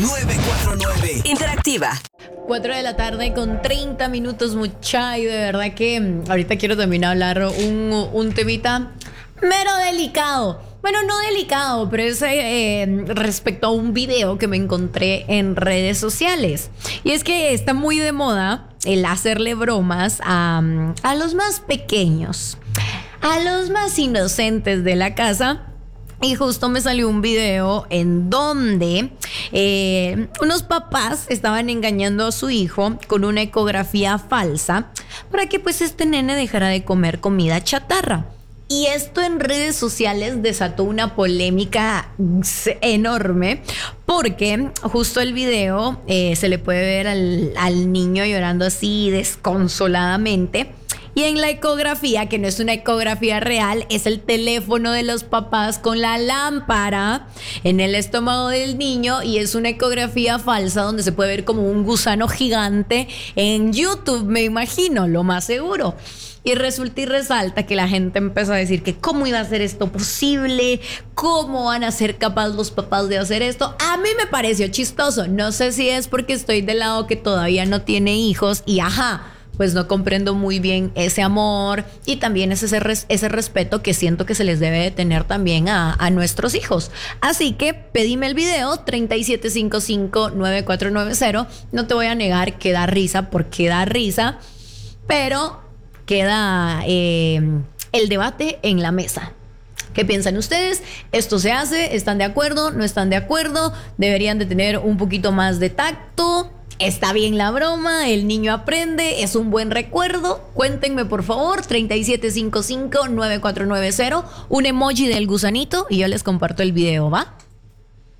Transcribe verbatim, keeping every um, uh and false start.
nueve cuatro nueve. Interactiva. cuatro de la tarde con treinta minutos, mucha. Y de verdad que mm, ahorita quiero también hablar un, un temita mero delicado. Bueno, no delicado, pero es eh, respecto a un video que me encontré en redes sociales. Y es que está muy de moda el hacerle bromas a, a los más pequeños, a los más inocentes de la casa. Y justo me salió un video en donde eh, unos papás estaban engañando a su hijo con una ecografía falsa para que pues este nene dejara de comer comida chatarra. Y esto en redes sociales desató una polémica enorme porque justo el video eh, se le puede ver al, al niño llorando así desconsoladamente. Y en la ecografía, que no es una ecografía real, es el teléfono de los papás con la lámpara en el estómago del niño, y es una ecografía falsa donde se puede ver como un gusano gigante en YouTube, me imagino, lo más seguro. Y resulta y resalta que la gente empezó a decir que cómo iba a ser esto posible, cómo van a ser capaces los papás de hacer esto. A mí me pareció chistoso. No sé si es porque estoy del lado que todavía no tiene hijos y ajá, pues no comprendo muy bien ese amor y también es ese, res, ese respeto que siento que se les debe de tener también a, a nuestros hijos. Así que pedime el video treinta y siete cincuenta y cinco, nueve cuatro nueve cero. No te voy a negar que da risa porque da risa, pero queda eh, el debate en la mesa. ¿Qué piensan ustedes? ¿Esto se hace? ¿Están de acuerdo? ¿No están de acuerdo? ¿Deberían de tener un poquito más de tacto? ¿Está bien la broma? ¿El niño aprende? ¿Es un buen recuerdo? Cuéntenme por favor. treinta y siete cincuenta y cinco, nueve cuatro nueve cero. Un emoji del gusanito y yo les comparto el video, ¿va?